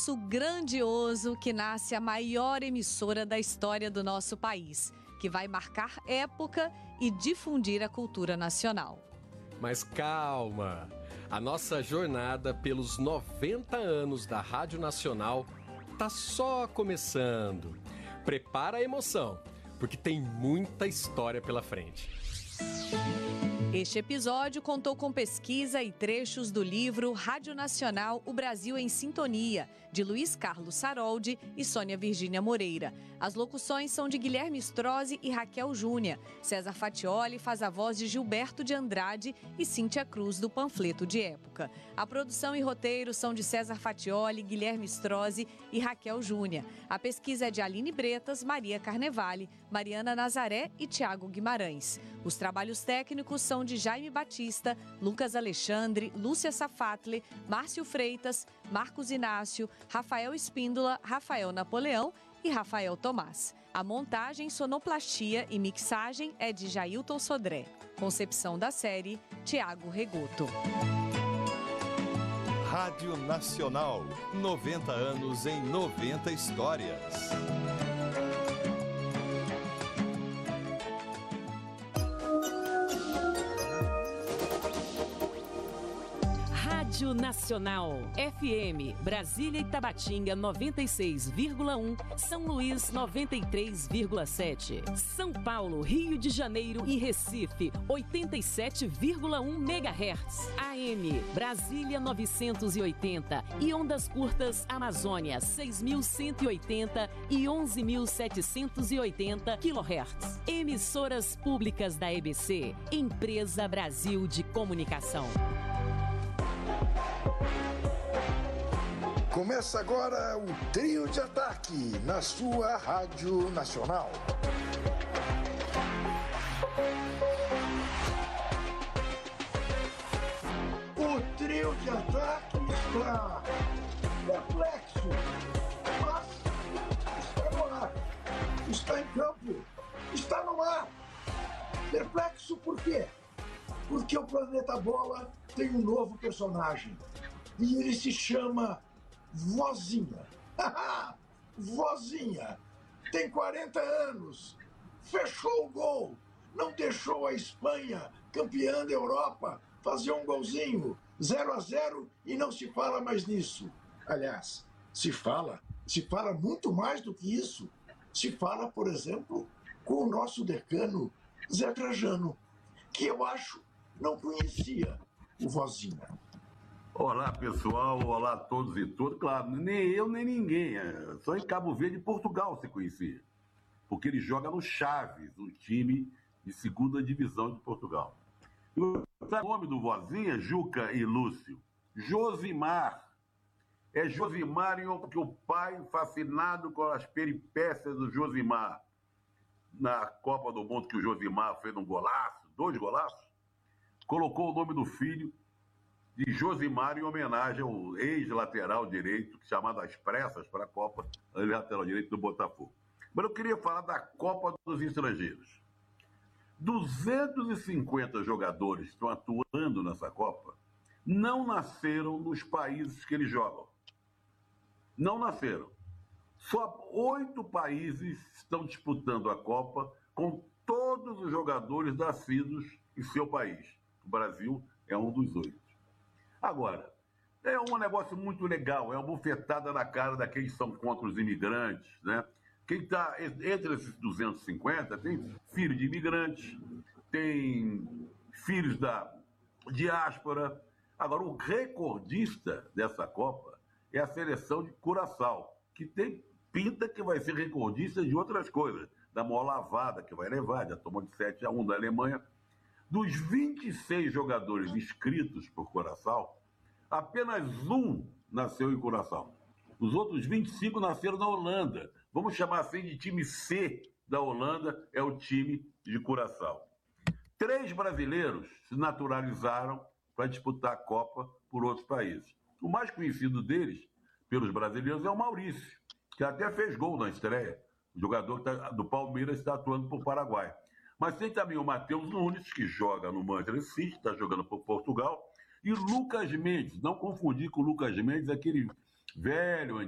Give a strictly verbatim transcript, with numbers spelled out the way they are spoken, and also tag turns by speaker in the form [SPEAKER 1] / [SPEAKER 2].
[SPEAKER 1] espaço grandioso que nasce a maior emissora da história do nosso país, que vai marcar época e difundir a cultura nacional.
[SPEAKER 2] Mas calma! A nossa jornada pelos noventa anos da Rádio Nacional tá só começando. Prepara a emoção, porque tem muita história pela frente.
[SPEAKER 1] Este episódio contou com pesquisa e trechos do livro Rádio Nacional, O Brasil em Sintonia, de Luiz Carlos Saroldi e Sônia Virgínia Moreira. As locuções são de Guilherme Strozzi e Raquel Júnia. César Fatioli faz a voz de Gilberto de Andrade e Cíntia Cruz, do panfleto de época. A produção e roteiro são de César Fatioli, Guilherme Strozzi e Raquel Júnia. A pesquisa é de Aline Bretas, Maria Carnevale, Mariana Nazaré e Tiago Guimarães. Os trabalhos técnicos são de Jaime Batista, Lucas Alexandre, Lúcia Safatli, Márcio Freitas, Marcos Inácio, Rafael Espíndola, Rafael Napoleão e Rafael Tomás. A montagem, sonoplastia e mixagem é de Jailton Sodré. Concepção da série, Tiago Regoto.
[SPEAKER 3] Rádio Nacional, noventa anos em noventa histórias.
[SPEAKER 4] Rádio Nacional, F M, Brasília e Tabatinga noventa e seis vírgula um, São Luís noventa e três vírgula sete, São Paulo, Rio de Janeiro e Recife oitenta e sete vírgula um megahertz, A M, Brasília novecentos e oitenta e ondas curtas Amazônia seis mil cento e oitenta e onze mil setecentos e oitenta quilohertz. Emissoras públicas da E B C, Empresa Brasil de Comunicação.
[SPEAKER 5] Começa agora o Trio de Ataque na sua Rádio Nacional. O Trio de Ataque está perplexo, mas está no ar, está em campo, está no ar. Perplexo por quê? Porque o Planeta Bola tem um novo personagem e ele se chama Vozinha. Vozinha. Tem quarenta anos. Fechou o gol. Não deixou a Espanha, campeã da Europa, fazer um golzinho. zero a zero e não se fala mais nisso. Aliás, se fala, se fala muito mais do que isso. Se fala, por exemplo, com o nosso decano Zé Trajano, que eu acho não conhecia o Vozinha.
[SPEAKER 6] Olá, pessoal. Olá a todos e todas. Claro, nem eu, nem ninguém. Só em Cabo Verde e Portugal se conhecia. Porque ele joga no Chaves, um time de segunda divisão de Portugal. O nome do Vozinha, Juca e Lúcio? Josimar. É Josimar porque o pai, fascinado com as peripécias do Josimar, na Copa do Mundo que o Josimar fez um golaço, dois golaços, colocou o nome do filho de Josimar em homenagem ao ex-lateral direito, chamado às pressas para a Copa, lateral direito do Botafogo. Mas eu queria falar da Copa dos Estrangeiros. duzentos e cinquenta jogadores estão atuando nessa Copa, não nasceram nos países que eles jogam. Não nasceram. Só oito países estão disputando a Copa com todos os jogadores nascidos em seu país. O Brasil é um dos oito. Agora, é um negócio muito legal, é uma bufetada na cara daqueles que são contra os imigrantes, né? Quem está entre esses duzentos e cinquenta tem filho de imigrantes, tem filhos da diáspora. Agora, o recordista dessa Copa é a seleção de Curaçao, que tem pinta que vai ser recordista de outras coisas, da maior lavada que vai levar, já tomou de sete a um da Alemanha. Dos vinte e seis jogadores inscritos por Curaçao, apenas um nasceu em Curaçao. Os outros vinte e cinco nasceram na Holanda. Vamos chamar assim de time C da Holanda, é o time de Curaçao. Três brasileiros se naturalizaram para disputar a Copa por outros países. O mais conhecido deles, pelos brasileiros, é o Maurício, que até fez gol na estreia. O jogador do Palmeiras está atuando por Paraguai. Mas tem também o Matheus Nunes, que joga no Manchester City, está jogando por Portugal, e Lucas Mendes, não confundir com o Lucas Mendes, aquele velho,